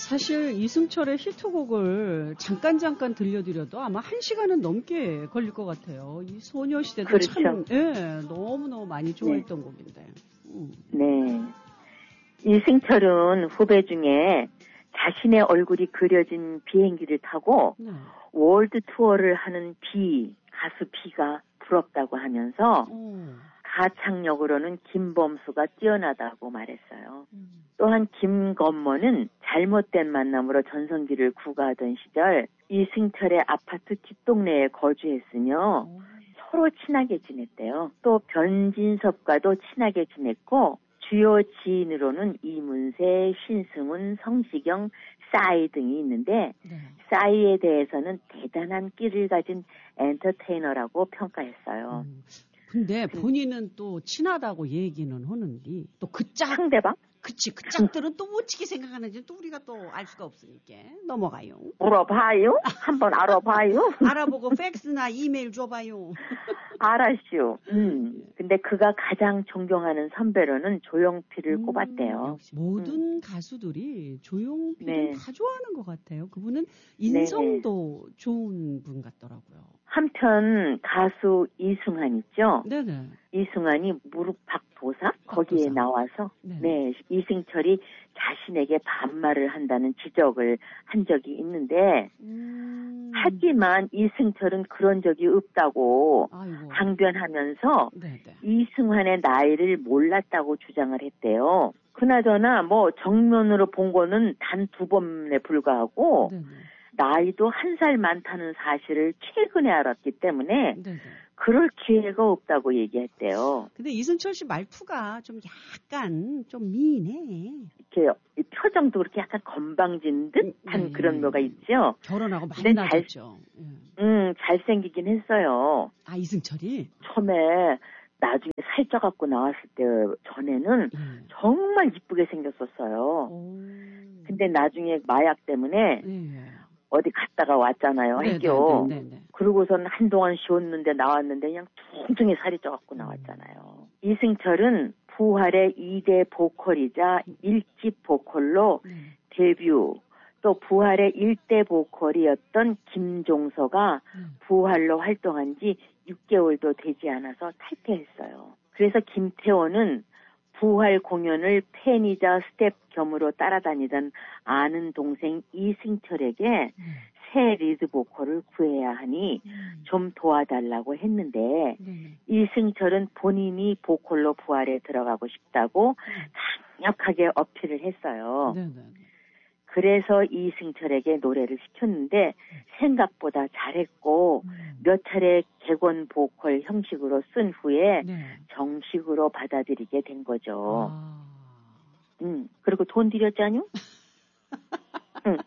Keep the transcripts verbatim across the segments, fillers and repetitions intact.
사실 이승철의 히트곡을 잠깐 잠깐 들려드려도 아마 한 시간은 넘게 걸릴 것 같아요. 이 소녀시대도 그렇죠. 참 예, 너무너무 많이 좋아했던 네. 곡인데. 음. 네. 이승철은 후배 중에 자신의 얼굴이 그려진 비행기를 타고 네. 월드 투어를 하는 비, 가수 비가 부럽다고 하면서 음. 가창력으로는 김범수가 뛰어나다고 말했어요. 음. 또한 김건모는 잘못된 만남으로 전성기를 구가하던 시절 이승철의 아파트 뒷동네에 거주했으며 음. 서로 친하게 지냈대요. 또 변진섭과도 친하게 지냈고 주요 지인으로는 이문세, 신승훈, 성시경, 싸이 등이 있는데 네. 싸이에 대해서는 대단한 끼를 가진 엔터테이너라고 평가했어요. 음. 근데 본인은 또 친하다고 얘기는 하는데 또 그 짝 상대방? 그치 그 짝들은 또 어떻게 생각하는지 또 우리가 또 알 수가 없으니까 넘어가요. 물어봐요. 한번 알아봐요. 알아보고 팩스나 이메일 줘봐요. 알았슈. 음. 근데 그가 가장 존경하는 선배로는 조용필을 음, 꼽았대요. 역시 모든 음. 가수들이 조용필은 네. 다 좋아하는 것 같아요. 그분은 인성도 네. 좋은 분 같더라고요. 한편 가수 이승환 있죠? 네네. 이승환이 무릎 박보사? 거기에 나와서 네네. 네 이승철이 자신에게 반말을 한다는 지적을 한 적이 있는데 음... 하지만 이승철은 그런 적이 없다고 아이고. 항변하면서 네네. 이승환의 나이를 몰랐다고 주장을 했대요. 그나저나 뭐 정면으로 본 거는 단 두 번에 불과하고 네네. 나이도 한 살 많다는 사실을 최근에 알았기 때문에 네네. 그럴 기회가 없다고 얘기했대요. 근데 이승철 씨 말투가 좀 약간 좀 미인해. 이렇게 표정도 그렇게 약간 건방진 듯한 네. 그런 거가 있죠. 결혼하고 많이 나섰죠. 잘, 음, 잘생기긴 했어요. 아, 이승철이? 처음에 나중에 살쪄갖고 나왔을 때 전에는 음. 정말 이쁘게 생겼었어요. 오. 근데 나중에 마약 때문에 네. 어디 갔다가 왔잖아요, 학교. 그러고선 한동안 쉬었는데 나왔는데 그냥 퉁퉁이 살이 쪄갖고 나왔잖아요. 음. 이승철은 부활의 이 대 보컬이자 일 집 보컬로 음. 데뷔, 또 부활의 일 대 보컬이었던 김종서가 음. 부활로 활동한 지 육 개월도 되지 않아서 탈퇴했어요. 그래서 김태원은 부활 공연을 팬이자 스텝 겸으로 따라다니던 아는 동생 이승철에게 음. 새 리드 보컬을 구해야 하니 음. 좀 도와달라고 했는데 음. 이승철은 본인이 보컬로 부활에 들어가고 싶다고 음. 강력하게 어필을 했어요. 네네. 그래서 이승철에게 노래를 시켰는데 생각보다 잘했고 음. 몇 차례 객원 보컬 형식으로 쓴 후에 네. 정식으로 받아들이게 된 거죠. 아. 음, 그리고 돈 들였잖요? 응.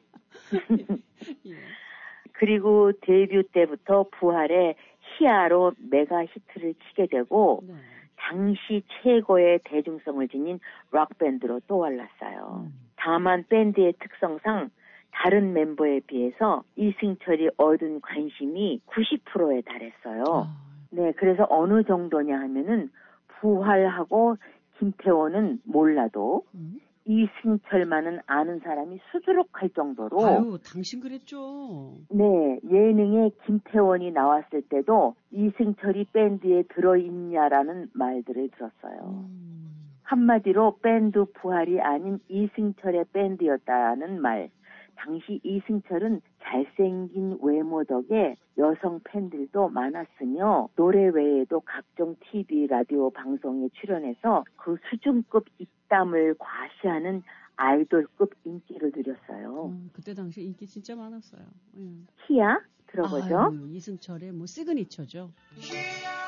예. 그리고 데뷔 때부터 부활의 희야로 메가 히트를 치게 되고 네. 당시 최고의 대중성을 지닌 락밴드로 떠올랐어요. 음. 다만 밴드의 특성상 다른 멤버에 비해서 이승철이 얻은 관심이 구십 퍼센트에 달했어요. 아. 네, 그래서 어느 정도냐 하면은 부활하고 김태원은 몰라도 음? 이승철만은 아는 사람이 수두룩할 정도로 아유, 당신 그랬죠. 네, 예능에 김태원이 나왔을 때도 이승철이 밴드에 들어있냐라는 말들을 들었어요. 음. 한마디로 밴드 부활이 아닌 이승철의 밴드였다는 말. 당시 이승철은 잘생긴 외모 덕에 여성 팬들도 많았으며 노래 외에도 각종 티비, 라디오 방송에 출연해서 그 수준급 입담을 과시하는 아이돌급 인기를 누렸어요. 음, 그때 당시 인기 진짜 많았어요. 예. 희야? 들어보죠. 아유, 이승철의 뭐 시그니처죠.